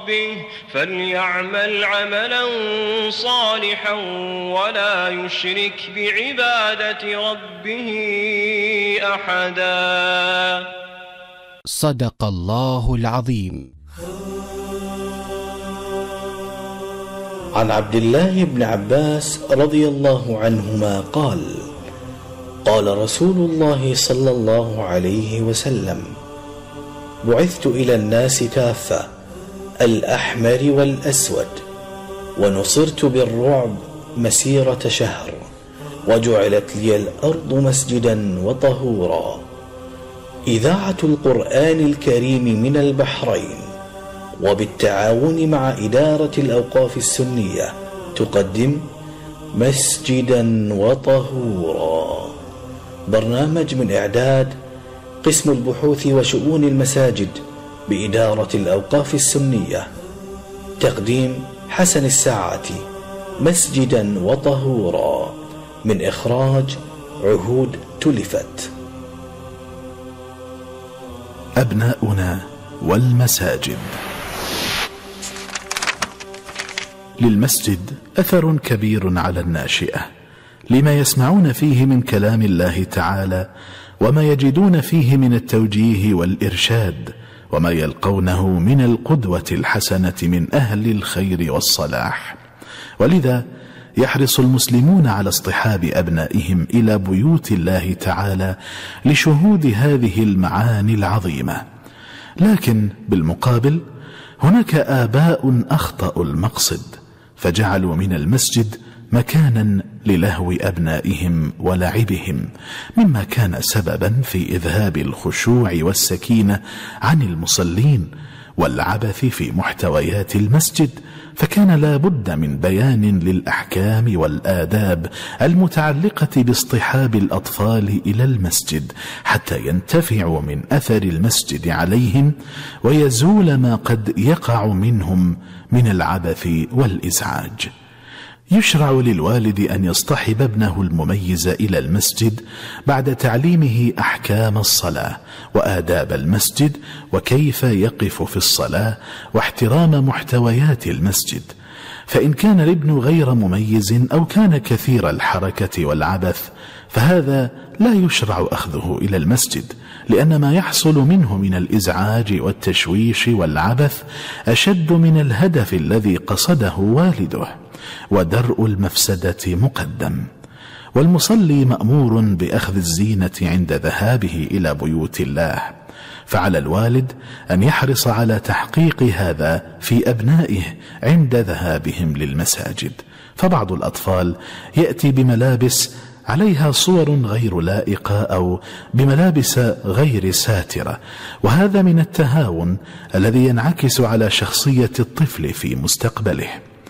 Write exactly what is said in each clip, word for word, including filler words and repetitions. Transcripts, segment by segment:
ربه فليعمل عملا صالحا ولا يشرك بعبادة ربه أحدا. صدق الله العظيم. عن عبد الله بن عباس رضي الله عنهما قال: قال رسول الله صلى الله عليه وسلم: بعثت إلى الناس كافة، الأحمر والأسود، ونصرت بالرعب مسيرة شهر، وجعلت لي الأرض مسجدا وطهورا. إذاعة القرآن الكريم من البحرين وبالتعاون مع إدارة الأوقاف السنية تقدم مسجدا وطهورا، برنامج من إعداد قسم البحوث وشؤون المساجد بإدارة الأوقاف السنية، تقديم حسن الساعاتي. مسجدا وطهورا، من إخراج عهود تلفت. أبناؤنا والمساجد. للمسجد أثر كبير على الناشئة، لما يسمعون فيه من كلام الله تعالى، وما يجدون فيه من التوجيه والإرشاد، وما يلقونه من القدوة الحسنة من أهل الخير والصلاح. ولذا يحرص المسلمون على اصطحاب أبنائهم إلى بيوت الله تعالى لشهود هذه المعاني العظيمة. لكن بالمقابل هناك آباء أخطأوا المقصد، فجعلوا من المسجد مكانا للهو أبنائهم ولعبهم، مما كان سببا في إذهاب الخشوع والسكينة عن المصلين والعبث في محتويات المسجد. فكان لا بد من بيان للأحكام والآداب المتعلقة باصطحاب الأطفال إلى المسجد، حتى ينتفعوا من أثر المسجد عليهم ويزول ما قد يقع منهم من العبث والإزعاج. يشرع للوالد أن يصطحب ابنه المميز إلى المسجد بعد تعليمه أحكام الصلاة وآداب المسجد، وكيف يقف في الصلاة، واحترام محتويات المسجد. فإن كان الابن غير مميز أو كان كثير الحركة والعبث، فهذا لا يشرع أخذه إلى المسجد، لأن ما يحصل منه من الإزعاج والتشويش والعبث أشد من الهدف الذي قصده والده، ودرء المفسدة مقدم. والمصلي مأمور بأخذ الزينة عند ذهابه إلى بيوت الله، فعلى الوالد أن يحرص على تحقيق هذا في أبنائه عند ذهابهم للمساجد. فبعض الأطفال يأتي بملابس عليها صور غير لائقة أو بملابس غير ساترة، وهذا من التهاون الذي ينعكس على شخصية الطفل في مستقبله.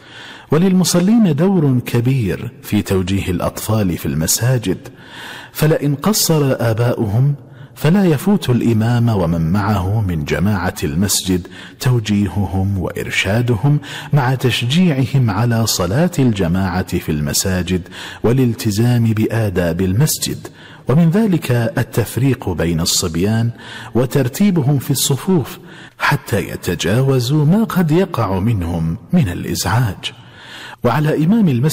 وللمصلين دور كبير في توجيه الأطفال في المساجد، فلئن قصر آباؤهم فلا يفوت الإمام ومن معه من جماعة المسجد توجيههم وإرشادهم، مع تشجيعهم على صلاة الجماعة في المساجد والالتزام بآداب المسجد. ومن ذلك التفريق بين الصبيان وترتيبهم في الصفوف حتى يتجاوزوا ما قد يقع منهم من الإزعاج. وعلى إمام المسجد